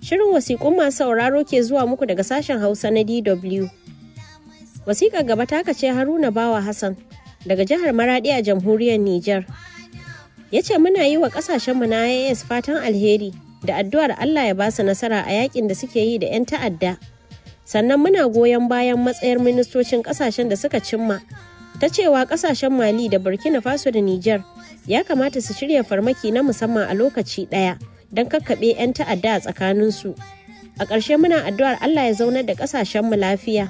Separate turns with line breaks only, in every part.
Shirin wasiƙun masu sauraro ke zuwa muku daga sashen Hausa na DW. Wasiƙar gaba ta ce Haruna Bawa Hassan daga jihar Maradi a jamhuriyar Nijar. Ya ce muna yi wa ƙasashenmu na IAS fatan alheri da addu'ar Allah ya ba su nasara a yakin da suke yi da 'yan ta'adda. Sannan muna goyon bayan matsayar ministocin ƙasashen da suka cimma ta cewa ƙasashen Mali da Burkina Faso da Nijar ya kamata su shirya farmaki na musamman a lokaci ɗaya don kakkaɓe 'yan ta'adda a tsakaninsu. A ƙarshe muna addu'ar Allah ya zaunar da ƙasashenmu lafiya.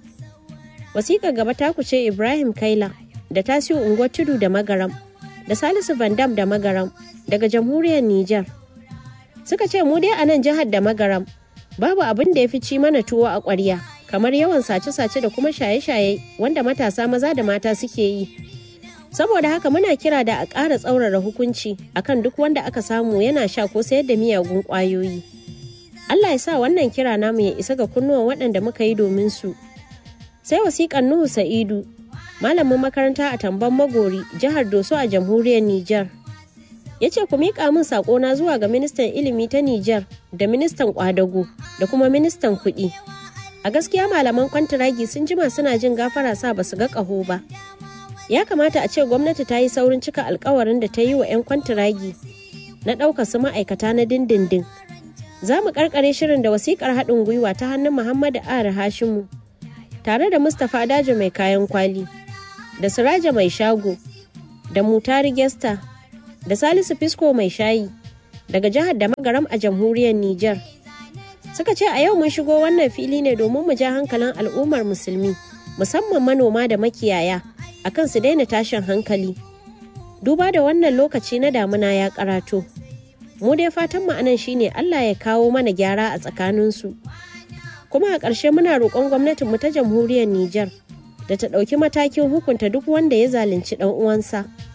Wasiƙar gaba ta kuce Ibrahim Kaila da Tasiu Unguwar Tudu da Magaram da Salisu Van Dam da Magaram daga jamhuriyar Nijar. Suka ce mu dai a nan jihar da Magaram babu abin da ya fi ci mana tuwo a ƙwarya kamar yawan sace-sace da kuma shaye-shaye wanda matasa maza da mata suke yi. Saboda haka muna kira da a ƙara tsaurara hukunci akan duk wanda aka samu yana sha ko sayar da miyagun ƙwayoyi. Allah ya sa wannan kira namu ya isa ga kunnuwan waɗanda muka yi domin su. Sai wasiƙan Nuhu Sa'idu, malamin makaranta a Tamban Magori, jihar Doso a jamhuriyar Nijar. Ya ce ku miƙa min saƙona zuwa ga ministan ilimi ta Nijar da ministan ƙwadago da kuma ministan kuɗi. A gaskiya malaman kwantiragi sun jima suna jin gafara sa ba su ga ƙaho ba. Ya kamata a ce gwamnati ta yi saurin cika alkawarin da ta yi wa 'yan kwantiragi na ɗaukar su ma'aikata na dindindin. Za mu ƙarƙare shirin da wasiƙar haɗin gwiwa ta hannun Muhammadu Ara Hashimu tare da Mustapha Dajo mai kayan kwali da Siraja mai shago da Mutari Gesta da Salisu Fisko mai shayi daga jihar da Magaram a jamhuriyar Nijar. Suka ce a yau mun shigo wannan fili ne domin mu ja hankalin al'ummar musulmi musamman manoma da makiyaya akan su daina tashin hankali. Duba da wannan lokaci na damuna ya karato. Mu dai fatan mu anan shine Allah ya kawo mana gyara a tsakaninsu. Kuma a ƙarshe muna roƙon gwamnatin mu ta jamhuriyar Nijar da ta ɗauki matakin hukunta duk wanda ya zalunci ɗan uwansa.